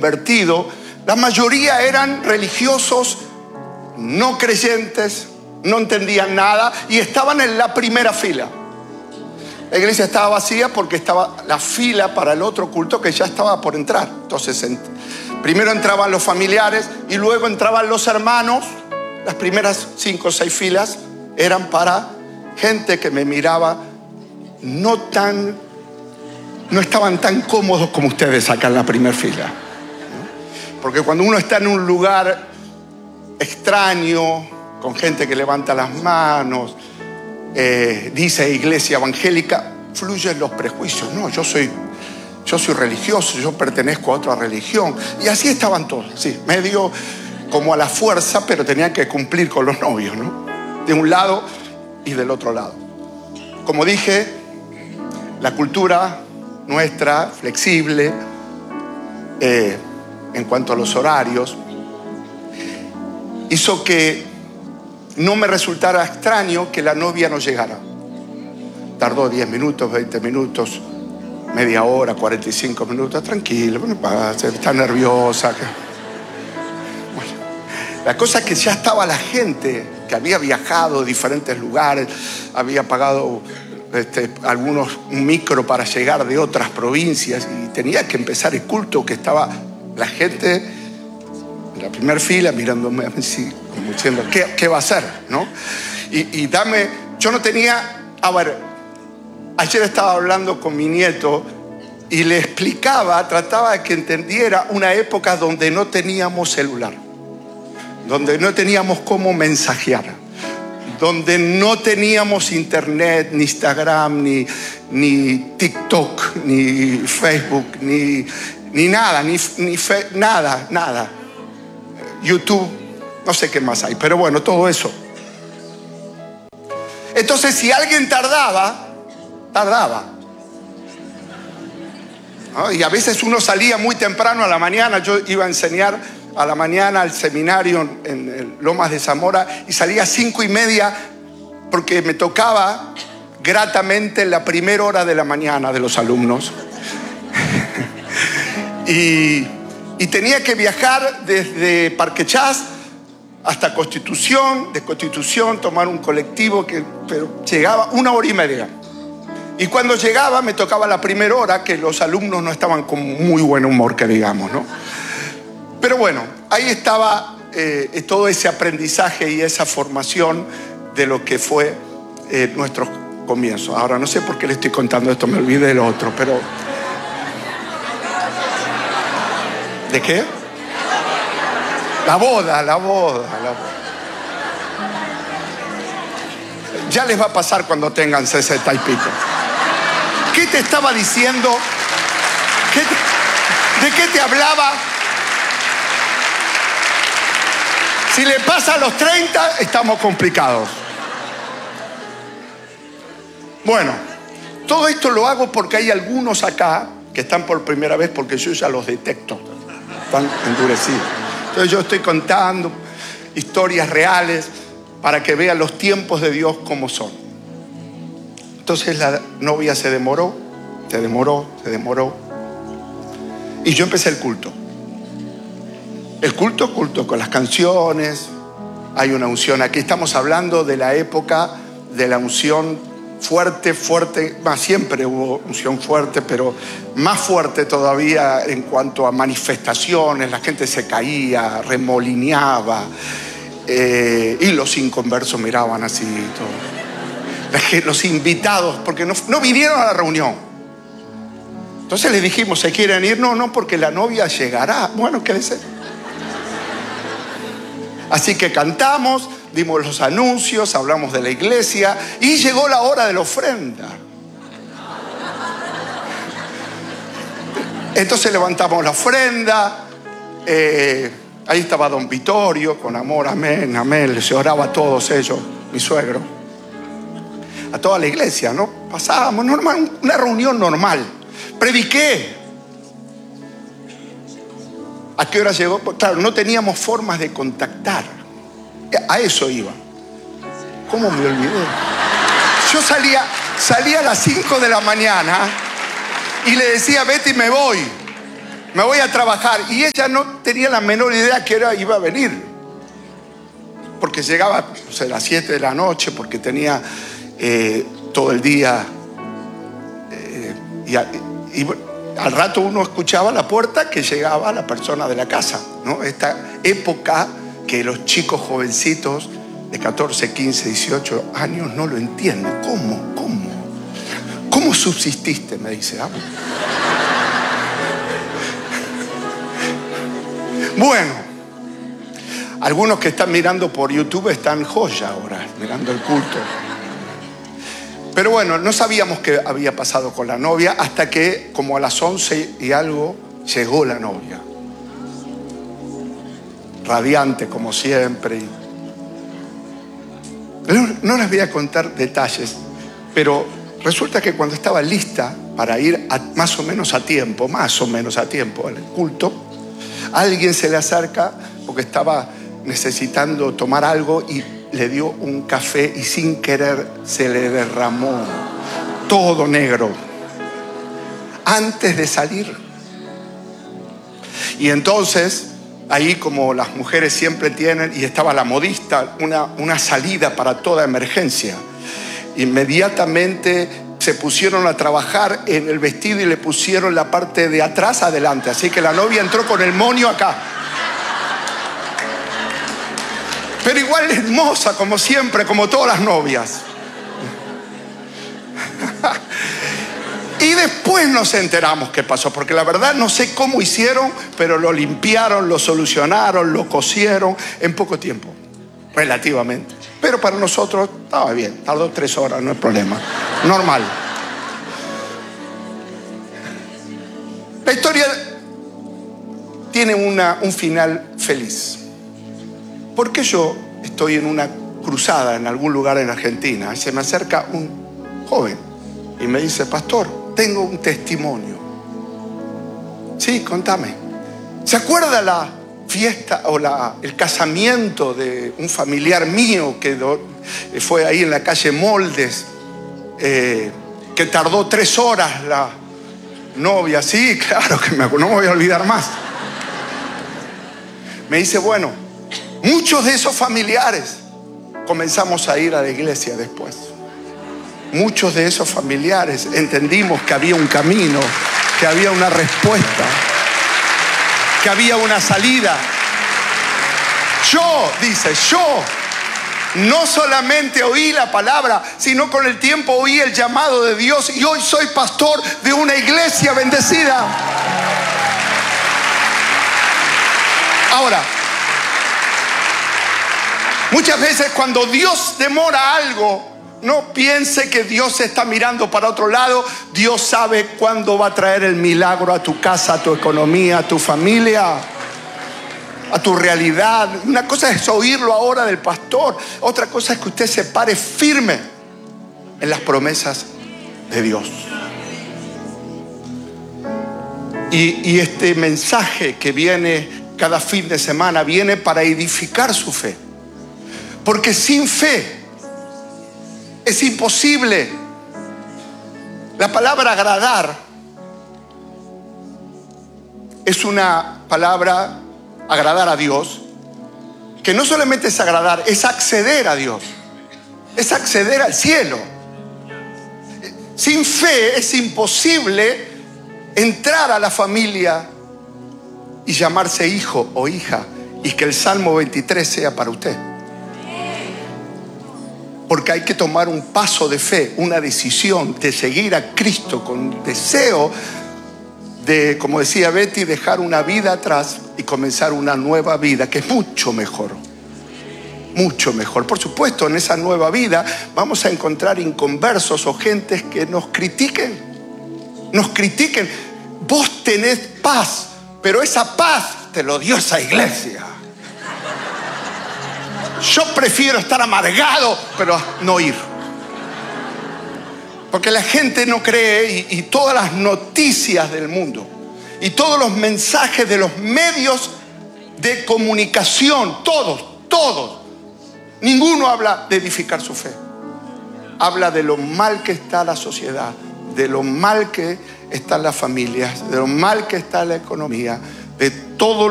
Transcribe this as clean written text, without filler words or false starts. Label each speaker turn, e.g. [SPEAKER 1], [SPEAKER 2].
[SPEAKER 1] convertido, la mayoría eran religiosos, no creyentes, no entendían nada y estaban en la primera fila. La iglesia estaba vacía porque estaba la fila para el otro culto que ya estaba por entrar. Entonces, primero entraban los familiares y luego entraban los hermanos. Las primeras 5 o 6 filas eran para gente que me miraba no estaban tan cómodos como ustedes acá en la primera fila. Porque cuando uno está en un lugar extraño, con gente que levanta las manos, dice iglesia evangélica, fluyen los prejuicios. No, yo soy religioso, yo pertenezco a otra religión. Y así estaban todos, sí, medio como a la fuerza, pero tenían que cumplir con los novios, ¿no? De un lado y del otro lado. Como dije, la cultura nuestra, flexible, en cuanto a los horarios, hizo que no me resultara extraño que la novia no llegara. Tardó 10 minutos, 20 minutos, media hora, 45 minutos, tranquilo, está nerviosa. Bueno, la cosa es que ya estaba la gente que había viajado de diferentes lugares, había pagado un micro para llegar de otras provincias y tenía que empezar el culto, que estaba la gente en la primera fila mirándome así, como diciendo, ¿qué va a hacer? ¿No? Yo no tenía, ayer estaba hablando con mi nieto y le explicaba, trataba de que entendiera una época donde no teníamos celular, donde no teníamos cómo mensajear, donde no teníamos internet, ni Instagram, ni TikTok, ni Facebook, ni nada, nada. YouTube, no sé qué más hay, pero bueno, todo eso. Entonces, si alguien tardaba, ¿no? Y a veces uno salía muy temprano a la mañana. Yo iba a enseñar a la mañana al seminario en Lomas de Zamora y salía a 5:30 porque me tocaba gratamente la primera hora de la mañana de los alumnos. y tenía que viajar desde Parque Chas hasta Constitución, de Constitución tomar un colectivo pero llegaba 1:30. Y cuando llegaba me tocaba la primera hora, que los alumnos no estaban con muy buen humor, que digamos, ¿no? Pero bueno, ahí estaba todo ese aprendizaje y esa formación de lo que fue nuestro comienzo. Ahora no sé por qué le estoy contando esto, me olvidé del otro, pero... ¿De qué? La boda. Ya les va a pasar cuando tengan 60 y pico. ¿Qué te estaba diciendo? ¿De qué te hablaba? Si le pasa a los 30, estamos complicados. Bueno, todo esto lo hago porque hay algunos acá que están por primera vez, porque yo ya los detecto. Están endurecidos. Entonces yo estoy contando historias reales para que vean los tiempos de Dios como son. Entonces la novia se demoró. Y yo empecé el culto. El culto con las canciones. Hay una unción. Aquí estamos hablando de la época de la unción fuerte. Siempre hubo unción fuerte, pero más fuerte todavía en cuanto a manifestaciones. La gente se caía, remolineaba. Y los inconversos miraban así todo. Los invitados, porque no vinieron a la reunión. Entonces les dijimos, ¿se quieren ir? No, porque la novia llegará. Bueno, quédese. Así que cantamos, dimos los anuncios, hablamos de la iglesia y llegó la hora de la ofrenda. Entonces levantamos la ofrenda. Ahí estaba don Vittorio, con amor, amén. Se oraba a todos ellos, mi suegro. A toda la iglesia, ¿no? Pasábamos normal, una reunión normal. Prediqué. ¿A qué hora llegó? Pues, claro, no teníamos formas de contactar. A eso iba. ¿Cómo me olvidé? Yo salía a las 5 de la mañana y le decía, Betty, me voy. me voy a trabajar. Y ella no tenía la menor idea que iba a venir. Porque llegaba, no sé, a las 7 de la noche, porque tenía todo el día. Y al rato uno escuchaba a la puerta que llegaba la persona de la casa, ¿no? Esta época que los chicos jovencitos de 14, 15, 18 años no lo entienden. ¿Cómo subsististe? Me dice. Bueno, algunos que están mirando por YouTube están joya ahora, mirando el culto. Pero bueno, no sabíamos qué había pasado con la novia hasta que como a las 11 y algo llegó la novia. Radiante como siempre. No les voy a contar detalles, pero resulta que cuando estaba lista para ir más o menos a tiempo al culto, alguien se le acerca porque estaba necesitando tomar algo y le dio un café y sin querer se le derramó todo negro antes de salir. Y entonces, ahí como las mujeres siempre tienen, y estaba la modista, una salida para toda emergencia. Inmediatamente se pusieron a trabajar en el vestido y le pusieron la parte de atrás adelante. Así que la novia entró con el moño acá. Pero igual hermosa, como siempre, como todas las novias. Y después nos enteramos qué pasó, porque la verdad no sé cómo hicieron, pero lo limpiaron, lo solucionaron, lo cosieron en poco tiempo, relativamente. Pero para nosotros estaba bien, tardó 3 horas, no hay problema, normal. La historia tiene un final feliz. Porque yo estoy en una cruzada en algún lugar en Argentina y se me acerca un joven y me dice: pastor, tengo un testimonio. Sí, contame. ¿Se acuerda la fiesta o el casamiento de un familiar mío que fue ahí en la calle Moldes, que tardó 3 horas la novia? Sí, claro que no me voy a olvidar más. Me dice: bueno, muchos de esos familiares comenzamos a ir a la iglesia después. Muchos de esos familiares entendimos que había un camino, que había una respuesta, que había una salida. Yo no solamente oí la palabra, sino con el tiempo oí el llamado de Dios y hoy soy pastor de una iglesia bendecida. Ahora, muchas veces cuando Dios demora algo, no piense que Dios se está mirando para otro lado. Dios sabe cuándo va a traer el milagro a tu casa, a tu economía, a tu familia, a tu realidad. Una cosa es oírlo ahora del pastor, otra cosa es que usted se pare firme en las promesas de Dios. Y este mensaje que viene cada fin de semana viene para edificar su fe. Porque sin fe es imposible. La palabra agradar es una palabra, agradar a Dios, que no solamente es agradar, es acceder a Dios, es acceder al cielo. Sin fe es imposible entrar a la familia y llamarse hijo o hija y que el Salmo 23 sea para usted. Porque hay que tomar un paso de fe, una decisión de seguir a Cristo con deseo de, como decía Betty, dejar una vida atrás y comenzar una nueva vida que es mucho mejor. Mucho mejor. Por supuesto, en esa nueva vida vamos a encontrar inconversos o gentes que nos critiquen. Vos tenés paz, pero esa paz te lo dio esa iglesia. Yo prefiero estar amargado, pero no ir. Porque la gente no cree y todas las noticias del mundo y todos los mensajes de los medios de comunicación, todos, ninguno habla de edificar su fe. Habla de lo mal que está la sociedad, de lo mal que están las familias, de lo mal que está la economía, de todo